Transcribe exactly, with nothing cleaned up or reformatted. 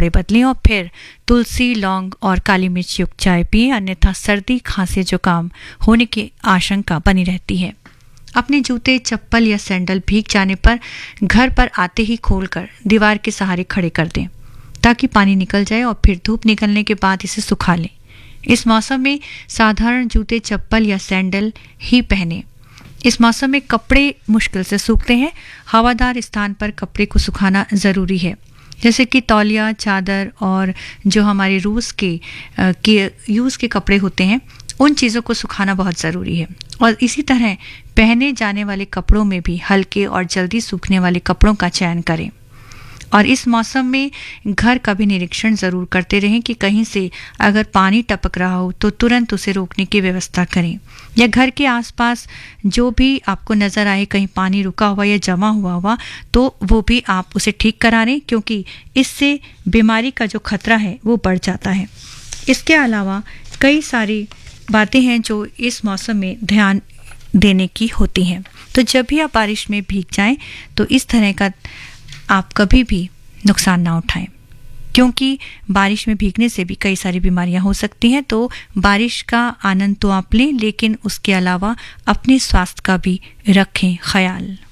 कपड़े बदलें और फिर तुलसी, लौंग और काली मिर्च युक्त चाय पिएं, अन्यथा सर्दी, खांसी, जुकाम होने की आशंका बनी रहती है। अपने जूते, चप्पल या सैंडल भीग जाने पर घर पर आते ही खोलकर दीवार के सहारे खड़े कर दें ताकि पानी निकल जाए और फिर धूप निकलने के बाद इसे सुखा लें। इस मौसम में साधारण जूते, चप्पल या सैंडल ही पहनें। इस मौसम में कपड़े मुश्किल से सूखते हैं। हवादार स्थान पर कपड़े को सुखाना ज़रूरी है, जैसे कि तौलिया, चादर और जो हमारे रूस के, के यूज़ के कपड़े होते हैं, उन चीज़ों को सुखाना बहुत ज़रूरी है। और इसी तरह पहने जाने वाले कपड़ों में भी हल्के और जल्दी सूखने वाले कपड़ों का चयन करें। और इस मौसम में घर का भी निरीक्षण ज़रूर करते रहें कि कहीं से अगर पानी टपक रहा हो तो तुरंत उसे रोकने की व्यवस्था करें, या घर के आसपास जो भी आपको नज़र आए कहीं पानी रुका हुआ या जमा हुआ हुआ तो वो भी आप उसे ठीक करा लें, क्योंकि इससे बीमारी का जो खतरा है वो बढ़ जाता है। इसके अलावा कई सारी बातें हैं जो इस मौसम में ध्यान देने की होती हैं। तो जब भी आप बारिश में भीग जाएं तो इस तरह का आप कभी भी नुकसान ना उठाएं, क्योंकि बारिश में भीगने से भी कई सारी बीमारियां हो सकती हैं। तो बारिश का आनंद तो आप लें, लेकिन उसके अलावा अपने स्वास्थ्य का भी रखें ख्याल।